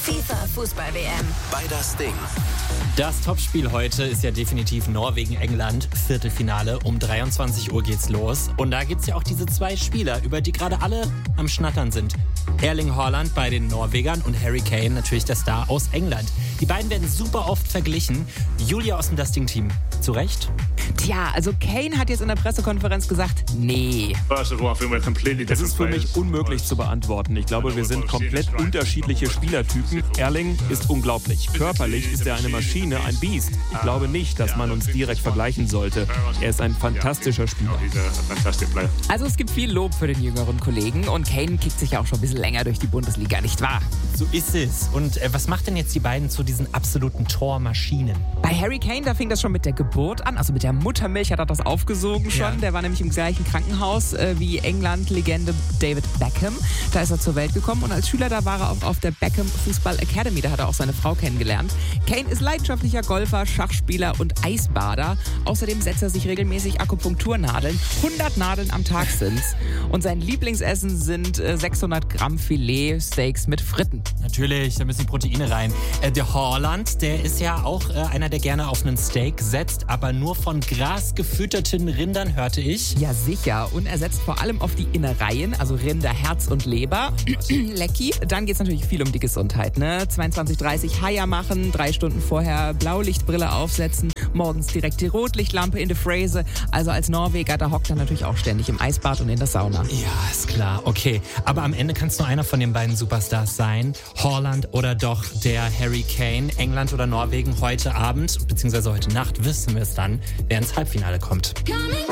FIFA-Fußball-WM. Bei das Ding. Das Topspiel heute ist ja definitiv Norwegen-England, Viertelfinale. Um 23 Uhr geht's los. Und da gibt's ja auch diese zwei Spieler, über die gerade alle am Schnattern sind. Erling Haaland bei den Norwegern und Harry Kane, natürlich der Star aus England. Die beiden werden super oft verglichen. Julia aus dem Das Ding-Team, zu Recht? Tja, also Kane hat jetzt in der Pressekonferenz gesagt, nee. Das ist für mich unmöglich zu beantworten. Ich glaube, wir sind komplett unterschiedliche Spielertypen. Erling ist unglaublich. Körperlich ist er eine Maschine, ein Biest. Ich glaube nicht, dass man uns direkt vergleichen sollte. Er ist ein fantastischer Spieler. Also es gibt viel Lob für den jüngeren Kollegen und Kane kickt sich ja auch schon ein bisschen länger durch die Bundesliga, nicht wahr? So ist es. Und was macht denn jetzt die beiden zu diesen absoluten Tormaschinen? Bei Harry Kane, da fing das schon mit der Geburt an, also mit der Muttermilch hat er das aufgesogen schon. Ja. Der war nämlich im gleichen Krankenhaus wie England-Legende David Beckham. Da ist er zur Welt gekommen und als Schüler, da war er auch auf der Beckham Fußball Academy. Da hat er auch seine Frau kennengelernt. Kane ist leidenschaftlicher Golfer, Schachspieler und Eisbader. Außerdem setzt er sich regelmäßig Akupunkturnadeln. 100 Nadeln am Tag sind's. Und sein Lieblingsessen sind 600 Gramm Filetsteaks mit Fritten. Natürlich, da müssen die Proteine rein. Der Haaland, der ist ja auch einer, der gerne auf einen Steak setzt, aber nur von Gras gefütterten Rindern, hörte ich. Ja, sicher. Und er setzt vor allem auf die Innereien, also Rinder, Herz und Leber. Lecki. Dann geht es natürlich viel um die Gesundheit, ne? 22:30 Haia machen, 3 Stunden vorher Blaulichtbrille aufsetzen, morgens direkt die Rotlichtlampe in die Fräse. Also als Norweger, da hockt er natürlich auch ständig im Eisbad und in der Sauna. Ja, ist klar. Okay, aber am Ende kann es nur einer von den beiden Superstars sein. Haaland oder doch der Harry Kane. England oder Norwegen heute Abend, beziehungsweise heute Nacht wissen wir es dann, wer ins Halbfinale kommt.